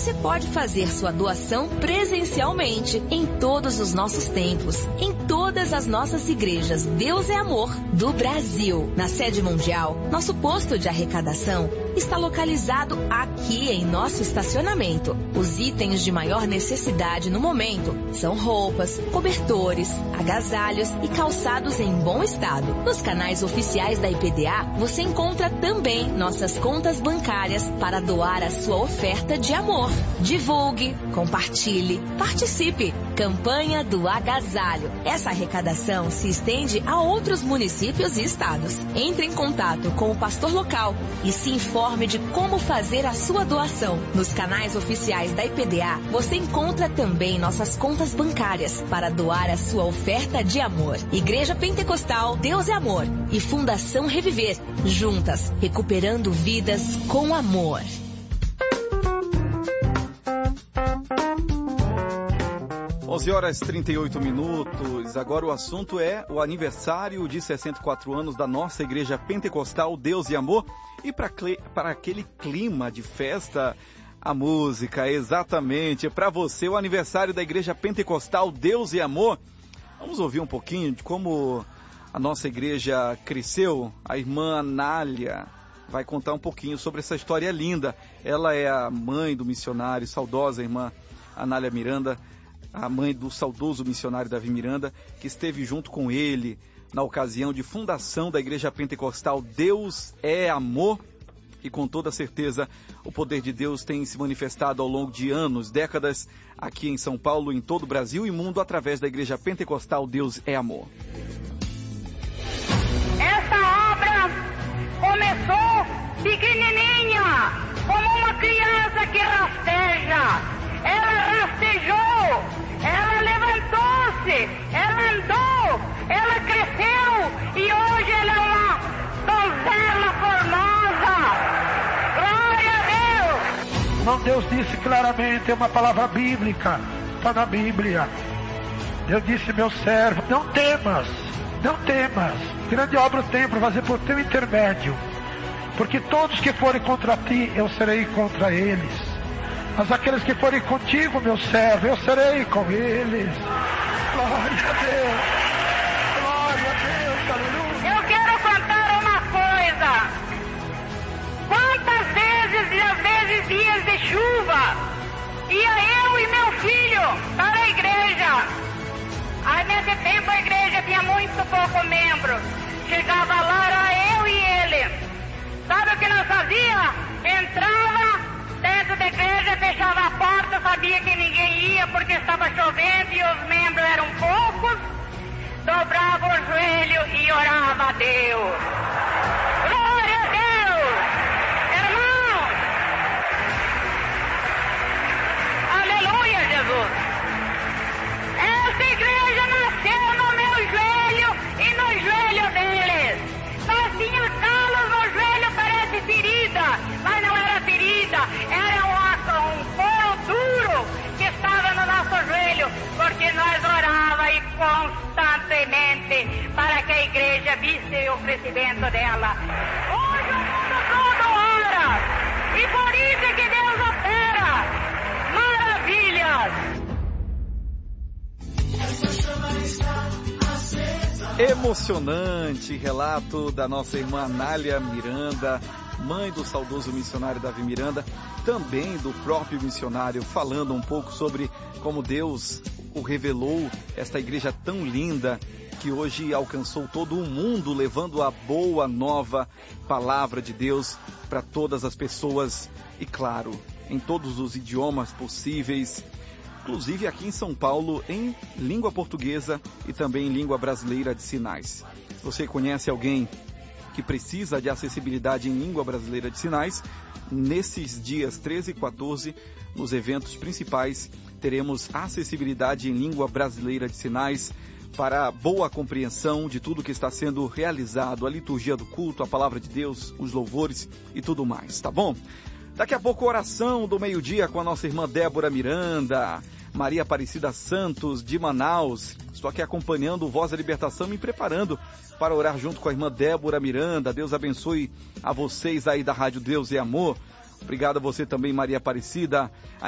você pode fazer sua doação presencialmente em todos os nossos templos, em todas as nossas igrejas Deus é Amor do Brasil. Na sede mundial, nosso posto de arrecadação está localizado aqui em nosso estacionamento. Os itens de maior necessidade no momento são roupas, cobertores, agasalhos e calçados em bom estado. Nos canais oficiais da IPDA, você encontra também nossas contas bancárias para doar a sua oferta de amor. Divulgue, compartilhe, participe. Campanha do Agasalho. Essa arrecadação se estende a outros municípios e estados. Entre em contato com o pastor local e se informe de como fazer a sua doação. Nos canais oficiais da IPDA, você encontra também nossas contas bancárias para doar a sua oferta de amor. Igreja Pentecostal Deus é Amor e Fundação Reviver, juntas, recuperando vidas com amor. Horas 38 minutos. Agora o assunto é o aniversário de 64 anos da nossa Igreja Pentecostal Deus e Amor. E para aquele clima de festa, a música, exatamente, para você, o aniversário da Igreja Pentecostal Deus e Amor. Vamos ouvir um pouquinho de como a nossa igreja cresceu. A irmã Anália vai contar um pouquinho sobre essa história linda. Ela é a mãe do missionário, saudosa irmã Anália Miranda, a mãe do saudoso missionário Davi Miranda, que esteve junto com ele na ocasião de fundação da Igreja Pentecostal Deus é Amor. E com toda certeza o poder de Deus tem se manifestado ao longo de anos, décadas, aqui em São Paulo, em todo o Brasil e mundo, através da Igreja Pentecostal Deus é Amor. Essa obra começou pequenininha, como uma criança que rasteja. Ela rastejou, ela levantou-se, ela andou, ela cresceu e hoje ela é uma donzela formosa. Glória a Deus! Não, Deus disse claramente, é uma palavra bíblica, está na Bíblia. Deus disse, meu servo, não temas, grande obra eu tenho para fazer por teu intermédio, porque todos que forem contra ti, eu serei contra eles. Mas aqueles que forem contigo, meu servo, eu serei com eles. Glória a Deus. Glória a Deus. Aleluia. Eu quero contar uma coisa. Quantas vezes dias de chuva, ia eu e meu filho para a igreja. Aí nesse tempo a igreja tinha muito pouco membro. Chegava lá, era eu e ele. Sabe o que nós fazia? Entrava dentro da igreja, fechava a porta, sabia que ninguém ia porque estava chovendo e os membros eram poucos, dobrava o joelho e orava a Deus. Glória a Deus! Irmãos! Aleluia, Jesus! Essa igreja nasceu no meu joelho e no joelho deles. Nós tínhamos calos no joelho, parece ferida, mas não era ferida, era um couro duro que estava no nosso joelho, porque nós orava e constantemente para que a igreja visse o crescimento dela. Hoje o mundo todo ora, e por isso é que Deus opera maravilhas. Emocionante relato da nossa irmã Anália Miranda, mãe do saudoso missionário Davi Miranda, também do próprio missionário, falando um pouco sobre como Deus o revelou, esta igreja tão linda que hoje alcançou todo o mundo, levando a boa nova palavra de Deus para todas as pessoas e, claro, em todos os idiomas possíveis, inclusive aqui em São Paulo, em língua portuguesa e também em língua brasileira de sinais. Se você conhece alguém que precisa de acessibilidade em língua brasileira de sinais, nesses dias 13 e 14, nos eventos principais, teremos acessibilidade em língua brasileira de sinais para boa compreensão de tudo que está sendo realizado, a liturgia do culto, a palavra de Deus, os louvores e tudo mais, tá bom? Daqui a pouco, oração do meio-dia com a nossa irmã Débora Miranda, Maria Aparecida Santos, de Manaus. Estou aqui acompanhando o Voz da Libertação, me preparando para orar junto com a irmã Débora Miranda. Deus abençoe a vocês aí da Rádio Deus e Amor. Obrigado a você também, Maria Aparecida.